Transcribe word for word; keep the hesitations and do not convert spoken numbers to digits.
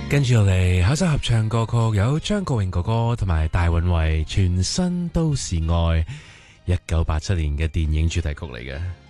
跟住落嚟，下首合唱歌曲有張國榮哥哥同埋大韻慧，全身都是愛，一九八七年嘅電影主題曲嚟嘅。